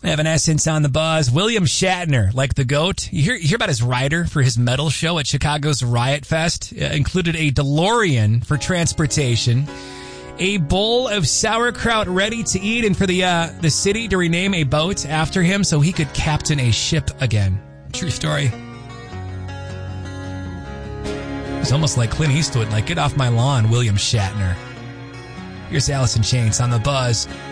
Evanescence on the buzz. William Shatner, like the GOAT. You hear about his rider for his metal show at Chicago's Riot Fest. Included a DeLorean for transportation, a bowl of sauerkraut ready to eat, and for the city to rename a boat after him so he could captain a ship again. True story. It's almost like Clint Eastwood, like, get off my lawn, William Shatner. Here's Alice in Chains on the buzz.